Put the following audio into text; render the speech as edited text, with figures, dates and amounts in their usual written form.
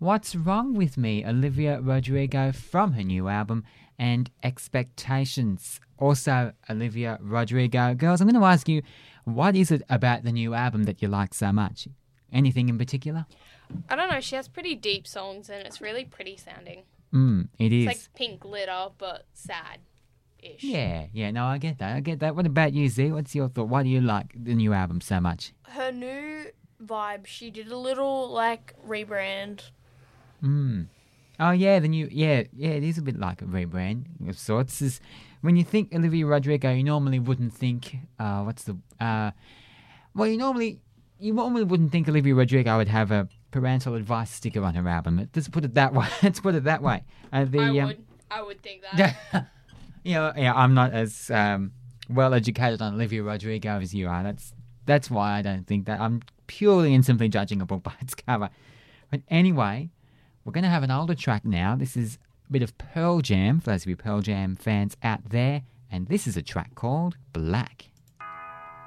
What's Wrong With Me, Olivia Rodrigo from her new album, and Expectations, also Olivia Rodrigo. Girls, I'm going to ask you, what is it about the new album that you like so much? Anything in particular? I don't know. She has pretty deep songs and it's really pretty sounding. It is. It's like Pink Glitter, but sad-ish. Yeah, no, I get that. What about you, Z? What's your thought? Why do you like the new album so much? Her new vibe, she did a little, rebrand. Oh, yeah, it is a bit like a rebrand of sorts. When you think Olivia Rodrigo, you normally wouldn't think, you normally wouldn't think Olivia Rodrigo would have a parental advice sticker on her album. Let's put it that way. I would think that. I'm not as well educated on Olivia Rodrigo as you are. That's why I don't think that. I'm purely and simply judging a book by its cover. But anyway, we're going to have an older track now. This is a bit of Pearl Jam, for those of you Pearl Jam fans out there. And this is a track called Black.